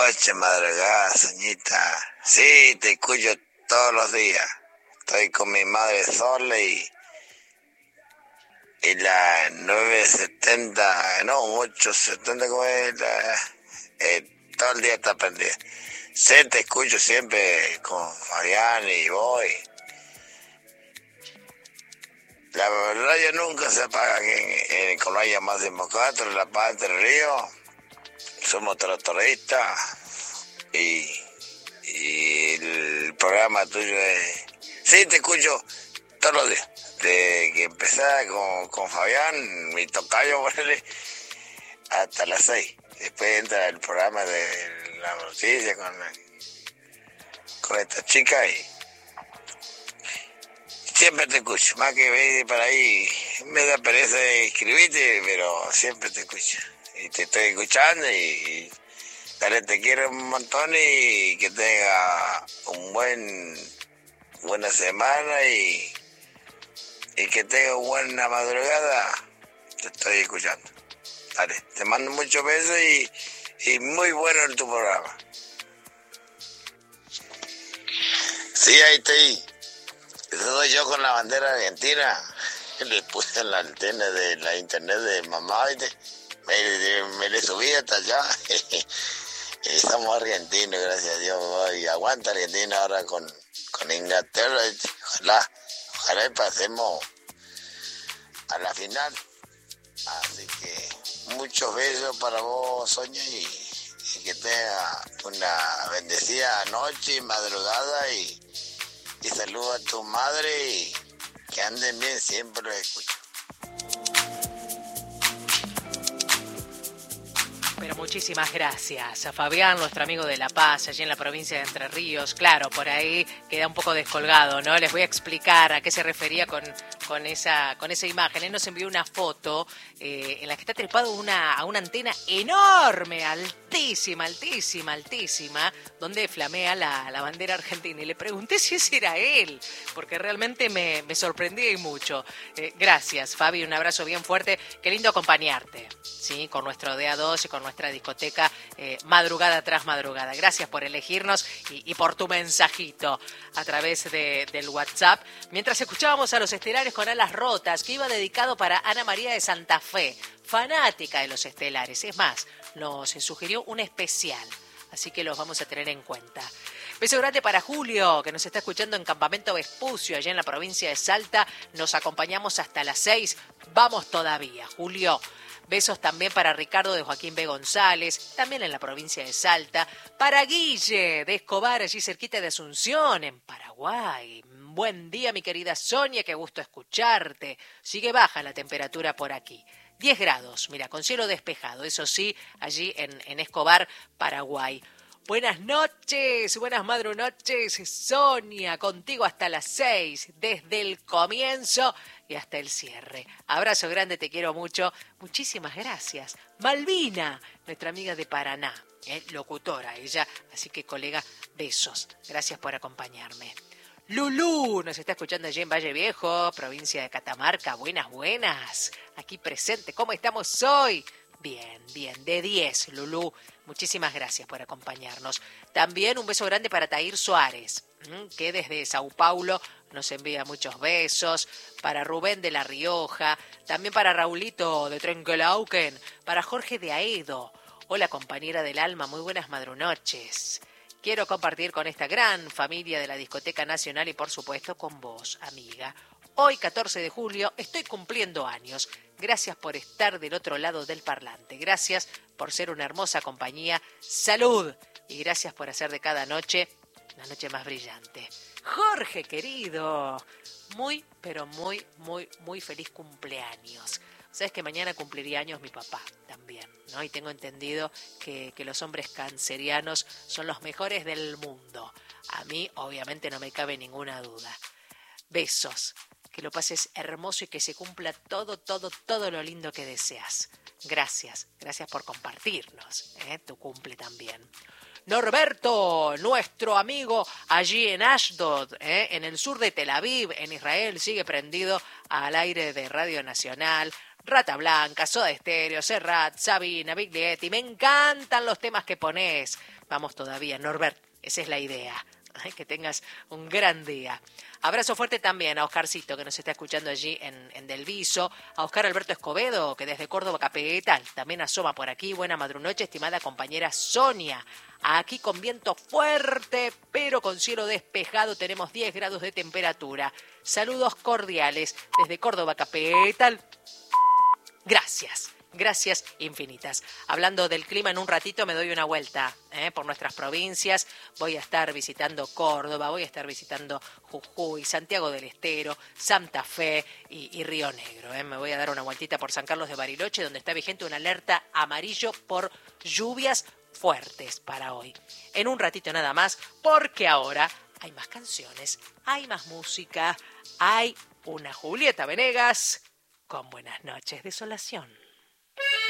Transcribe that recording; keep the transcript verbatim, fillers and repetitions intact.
noches, madrugada, Soñita. Sí, te escucho todos los días. Estoy con mi madre sola y, y la nueve setenta, no, ocho setenta, ¿cómo es? La, eh, todo el día está prendida. Sí, te escucho siempre con Fabián y voy. La radio nunca se apaga aquí en, en Colonia Máximo cuatro, en La Paz, Entre Ríos. Somos tractoristas y, y el programa tuyo es... Sí, te escucho todos los días. De que empezaba con, con Fabián, mi tocayo, ponele, hasta las seis. Después entra el programa de la noticia con, con esta chica y siempre te escucho. Más que ver para ahí, me da pereza de escribirte, pero siempre te escucho. Y te estoy escuchando y dale, te quiero un montón y que tenga un buen buena semana y, y que tenga buena madrugada. Te estoy escuchando. Dale, te mando muchos besos y, y muy bueno en tu programa. Sí, ahí estoy. Soy yo con la bandera argentina. Le puse en la antena de la internet de mamá y te, me, me le subí hasta allá. Y somos argentinos, gracias a Dios. Y aguanta Argentina ahora con, con Inglaterra. Ojalá, ojalá y pasemos a la final. Así que muchos besos para vos, Sonia, y, y que tenga una bendecida noche y madrugada. Y, y saludo a tu madre y que anden bien, siempre los escucho. Pero muchísimas gracias a Fabián, nuestro amigo de La Paz, allí en la provincia de Entre Ríos. Claro, por ahí queda un poco descolgado, ¿no? Les voy a explicar a qué se refería con, con, esa, con esa imagen. Él nos envió una foto eh, en la que está trepado una, a una antena enorme, altísima, altísima, altísima, donde flamea la, la bandera argentina. Y le pregunté si ese era él, porque realmente me, me sorprendí y mucho. Eh, gracias, Fabi, un abrazo bien fuerte. Qué lindo acompañarte, ¿sí? Con nuestro D A dos y con nuestra discoteca eh, madrugada tras madrugada. Gracias por elegirnos y, y por tu mensajito a través de, del WhatsApp. Mientras escuchábamos a Los Estelares con Alas Rotas, que iba dedicado para Ana María de Santa Fe, fanática de Los Estelares. Es más, nos sugirió un especial, así que los vamos a tener en cuenta. Beso grande para Julio, que nos está escuchando en Campamento Vespucio, allá en la provincia de Salta. Nos acompañamos hasta las seis. Vamos todavía, Julio. Besos también para Ricardo de Joaquín B. González, también en la provincia de Salta. Para Guille de Escobar, allí cerquita de Asunción, en Paraguay. Buen día, mi querida Sonia, qué gusto escucharte. Sigue baja la temperatura por aquí. diez grados, mira, con cielo despejado, eso sí, allí en, en Escobar, Paraguay. Buenas noches, buenas madrunoches, Sonia, contigo hasta las seis, desde el comienzo y hasta el cierre. Abrazo grande, te quiero mucho. Muchísimas gracias. Malvina, nuestra amiga de Paraná, eh, locutora ella, así que colega, besos. Gracias por acompañarme. Lulú nos está escuchando allí en Valle Viejo, provincia de Catamarca. Buenas, buenas. Aquí presente, ¿cómo estamos hoy? Bien, bien, de diez, Lulú. Muchísimas gracias por acompañarnos. También un beso grande para Tair Suárez, que desde Sao Paulo nos envía muchos besos. Para Rubén de La Rioja, también para Raulito de Trenquelauquen, para Jorge de Aedo. Hola, compañera del alma, muy buenas madrunoches. Quiero compartir con esta gran familia de la Discoteca Nacional y por supuesto con vos, amiga. Hoy, catorce de julio, estoy cumpliendo años. Gracias por estar del otro lado del parlante. Gracias por ser una hermosa compañía. ¡Salud! Y gracias por hacer de cada noche la noche más brillante. Jorge, querido, muy, pero muy, muy, muy feliz cumpleaños. Sabes que mañana cumpliría años mi papá también, ¿no? Y tengo entendido que, que los hombres cancerianos son los mejores del mundo. A mí, obviamente, no me cabe ninguna duda. Besos. Que lo pases hermoso y que se cumpla todo, todo, todo lo lindo que deseas. Gracias, gracias por compartirnos, ¿eh? Tu cumple también. Norberto, nuestro amigo allí en Ashdod, ¿eh? En el sur de Tel Aviv, en Israel, sigue prendido al aire de Radio Nacional. Rata Blanca, Soda Stereo, Serrat, Sabina, Biglietti. Me encantan los temas que ponés. Vamos todavía, Norbert, esa es la idea. Ay, que tengas un gran día. Abrazo fuerte también a Oscarcito, que nos está escuchando allí en, en Del Viso, a Oscar Alberto Escobedo, que desde Córdoba Capital también asoma por aquí. Buena madrunoche, estimada compañera Sonia. Aquí con viento fuerte, pero con cielo despejado, tenemos diez grados de temperatura. Saludos cordiales desde Córdoba Capital. Gracias. Gracias infinitas. Hablando del clima, en un ratito me doy una vuelta ¿eh? por nuestras provincias. Voy a estar visitando Córdoba, voy a estar visitando Jujuy, Santiago del Estero, Santa Fe y, y Río Negro. ¿eh? Me voy a dar una vueltita por San Carlos de Bariloche, donde está vigente una alerta amarillo por lluvias fuertes para hoy. En un ratito nada más, porque ahora hay más canciones, hay más música, hay una Julieta Venegas con Buenas noches, Desolación.